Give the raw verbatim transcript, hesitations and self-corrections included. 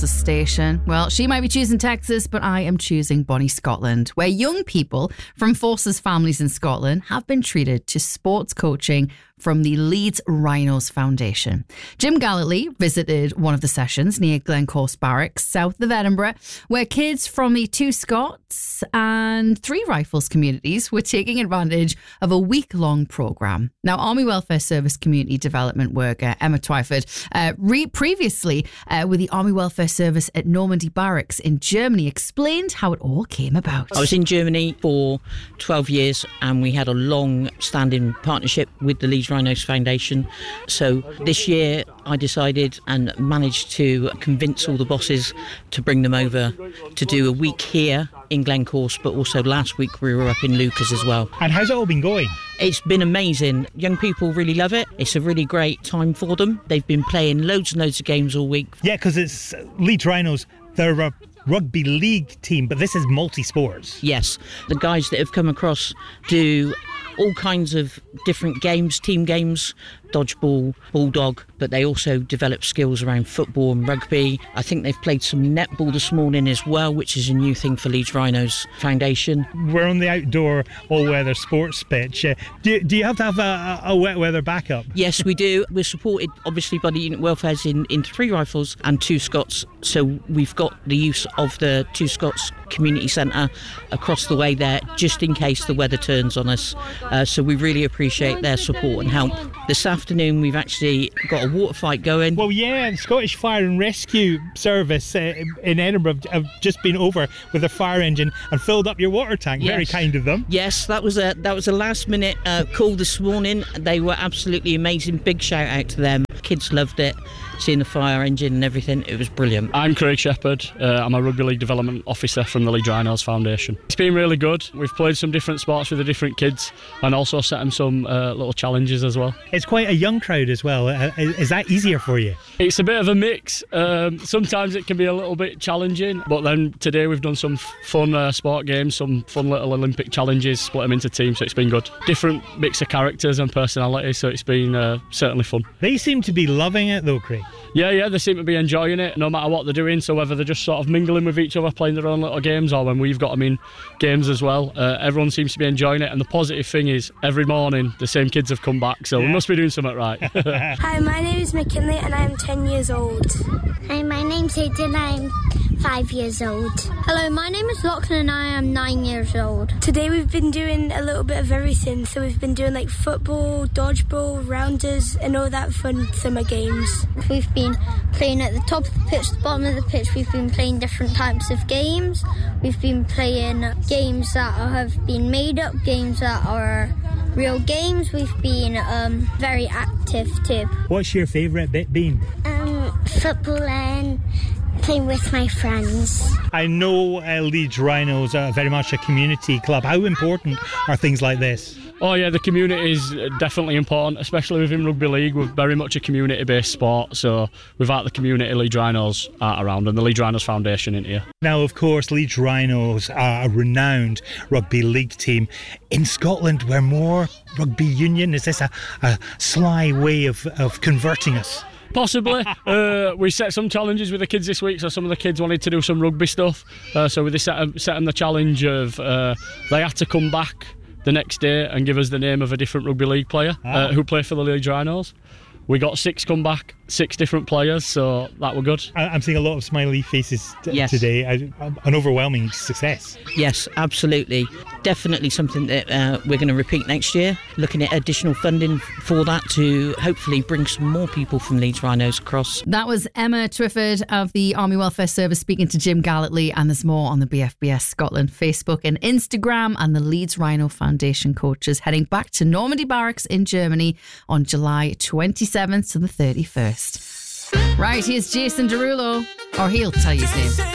station. Well, she might be choosing Texas, but I am choosing Bonnie, Scotland, where young people from Forces families in Scotland have been treated to sports coaching from the Leeds Rhinos Foundation. Jim Gallatly visited one of the sessions near Glencorse Barracks, south of Edinburgh, where kids from the Two Scots and Three Rifles communities were taking advantage of a week-long programme. Now, Army Welfare Service community development worker Emma Twyford, uh, re- previously uh, with the Army Welfare Service at Normandy Barracks in Germany, explained how it all came about. I was in Germany for twelve years and we had a long-standing partnership with the Leeds Rhinos Foundation. So this year I decided and managed to convince all the bosses to bring them over to do a week here in Glencorse, but also last week we were up in Lucas as well. And how's it all been going? It's been amazing. Young people really love it. It's a really great time for them. They've been playing loads and loads of games all week. Yeah, because it's Leeds Rhinos, they're a rugby league team, but this is multi-sports. Yes, the guys that have come across do all kinds of different games, team games, dodgeball, bulldog, but they also develop skills around football and rugby. I think they've played some netball this morning as well, which is a new thing for Leeds Rhinos Foundation. We're on the outdoor all-weather sports pitch. Uh, do, do you have to have a, a wet weather backup? Yes, we do. We're supported obviously by the unit welfares in, in Three Rifles and Two Scots, so we've got the use of the Two Scots Community Centre across the way there, just in case the weather turns on us. Uh, so we really appreciate their support and help. This afternoon we've actually got a water fight going. Well, yeah, the Scottish Fire and Rescue Service uh, in Edinburgh have just been over with a fire engine and filled up your water tank. Yes. Very kind of them. Yes, that was a that was a last minute uh, call this morning. They were absolutely amazing. Big shout out to them. Kids loved it. Seeing the fire engine and everything, it was brilliant. I'm Craig Shepherd. Uh, I'm a Rugby League Development Officer from the Leeds Rhinos Foundation. It's been really good. We've played some different sports with the different kids and also set them some uh, little challenges as well. It's quite a young crowd as well. Uh, is that easier for you? It's a bit of a mix. Um, sometimes it can be a little bit challenging, but then today we've done some f- fun uh, sport games, some fun little Olympic challenges, split them into teams, so it's been good. Different mix of characters and personalities, so it's been uh, certainly fun. They seem to be loving it though, Craig. Yeah, yeah, they seem to be enjoying it no matter what they're doing, so whether they're just sort of mingling with each other, playing their own little games, or when we've got them in games as well, uh, everyone seems to be enjoying it. And the positive thing is every morning the same kids have come back, so yeah. We must be doing something right. Hi, my name is McKinley and I am ten years old. Hi, my name's Aidan and I'm five years old. Hello, my name is Lachlan and I am nine years old. Today we've been doing a little bit of everything, so we've been doing like football, dodgeball, rounders and all that fun summer games. We've been playing at the top of the pitch, the bottom of the pitch. We've been playing different types of games. We've been playing games that have been made up, games that are real games. We've been um, very active too. What's your favourite bit been? Um, football and playing with my friends. I know uh, Leeds Rhinos are very much a community club. How important are things like this? Oh yeah, the community is definitely important, especially within rugby league. We're very much a community-based sport, so without the community, Leeds Rhinos aren't around, and the Leeds Rhinos Foundation in here. Now, of course, Leeds Rhinos are a renowned rugby league team. In Scotland, we're more rugby union. Is this a, a sly way of, of converting us? Possibly. uh, we set some challenges with the kids this week, so some of the kids wanted to do some rugby stuff, uh, so we set them, set them the challenge of uh, they had to come back the next day and give us the name of a different rugby league player ah. uh, who played for the Leeds Rhinos. We got six come back, six different players, so that were good. I'm seeing a lot of smiley faces t- yes. today. An overwhelming success. Yes, absolutely. Definitely something that uh, we're going to repeat next year. Looking at additional funding for that to hopefully bring some more people from Leeds Rhinos across. That was Emma Twyford of the Army Welfare Service speaking to Jim Gallatly, and there's more on the B F B S Scotland Facebook and Instagram, and the Leeds Rhino Foundation coaches heading back to Normandy Barracks in Germany on July twenty-seventh to the thirty-first. Right, here's Jason Derulo, or he'll tell you his name.